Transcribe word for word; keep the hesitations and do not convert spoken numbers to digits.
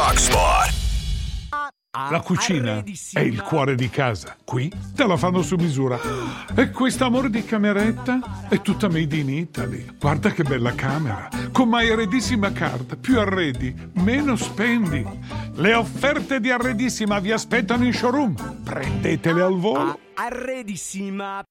Rock Spot. La cucina è il cuore di casa. Qui te la fanno su misura. E quest'amore di cameretta è tutta made in Italy. Guarda che bella camera. Con My Arredissima Card. Più arredi, meno spendi. Le offerte di Arredissima vi aspettano in showroom. Prendetele al volo. Arredissima.